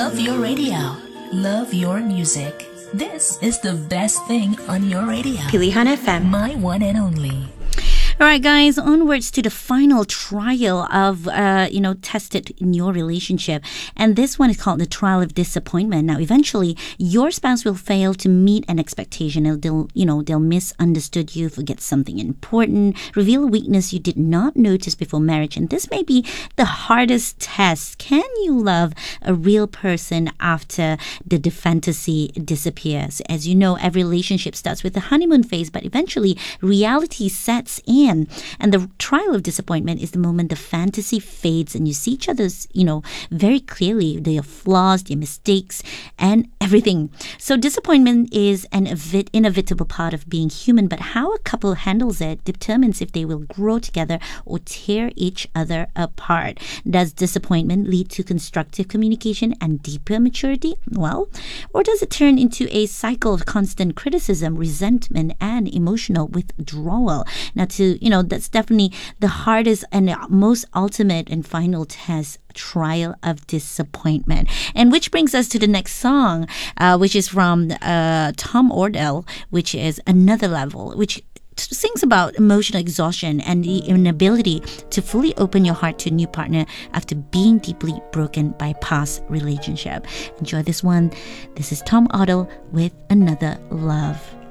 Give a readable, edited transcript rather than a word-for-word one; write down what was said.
Love your radio. Love your music. This is the best thing on your radio. Pilihan FM. My one and only. All right, guys, onwards to the final trial of, tested in your relationship. And this one is called the trial of disappointment. Now, eventually, your spouse will fail to meet an expectation. They'll misunderstood you, forget something important, reveal a weakness you did not notice before marriage. And this may be the hardest test. Can you love a real person after the fantasy disappears? As you know, every relationship starts with the honeymoon phase, but eventually reality sets in. And the trial of disappointment is the moment the fantasy fades and you see each other's, very clearly, their flaws, their mistakes, and everything. So disappointment is an inevitable part of being human, but how a couple handles it determines if they will grow together or tear each other apart. Does disappointment lead to constructive communication and deeper maturity? Well, or does it turn into a cycle of constant criticism, resentment, and emotional withdrawal? Now, that's definitely the hardest and most ultimate and final test, trial of disappointment. And which brings us to the next song, which is from Tom Odell, which is Another Level, which sings about emotional exhaustion and the inability to fully open your heart to a new partner after being deeply broken by a past relationship. Enjoy this one. This is Tom Odell with Another Love.